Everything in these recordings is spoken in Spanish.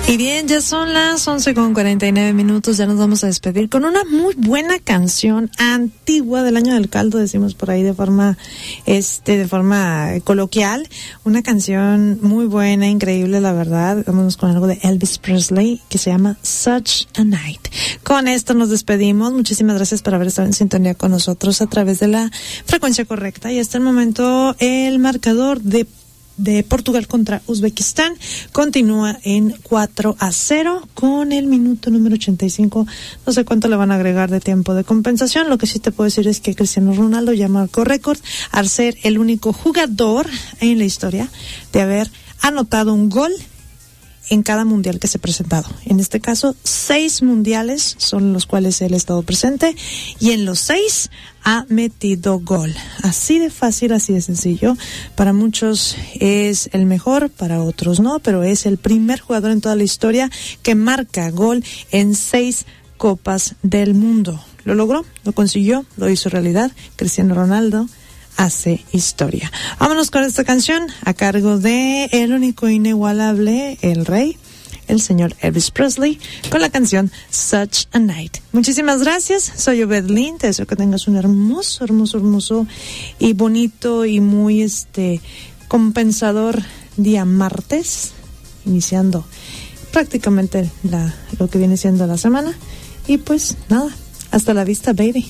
Y bien, ya son las 11:49, ya nos vamos a despedir con una muy buena canción antigua del año del caldo, decimos por ahí de forma coloquial, una canción muy buena, increíble, la verdad. Vámonos con algo de Elvis Presley que se llama Such a Night. Con esto nos despedimos, muchísimas gracias por haber estado en sintonía con nosotros a través de la frecuencia correcta, y hasta el momento el marcador de Portugal contra Uzbekistán continúa en 4-0 con el minuto número 85. No sé cuánto le van a agregar de tiempo de compensación. Lo que sí te puedo decir es que Cristiano Ronaldo ya marcó récord al ser el único jugador en la historia de haber anotado un gol en cada mundial que se ha presentado. En este caso, 6 mundiales son los cuales él ha estado presente, y en los 6 ha metido gol. Así de fácil, así de sencillo. Para muchos es el mejor, para otros no, pero es el primer jugador en toda la historia que marca gol en 6 Copas del Mundo. Lo logró, lo consiguió, lo hizo realidad. Cristiano Ronaldo hace historia. Vámonos con esta canción a cargo de el único inigualable, el rey, el señor Elvis Presley, con la canción Such a Night. Muchísimas gracias, soy Obed Lin, te deseo que tengas un hermoso y bonito y muy compensador día martes, iniciando prácticamente lo que viene siendo la semana, y pues nada, hasta la vista, baby.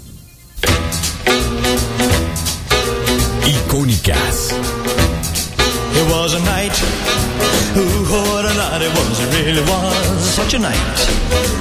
Icónicas. It was a night, ooh, what a night it was, it really was such a night.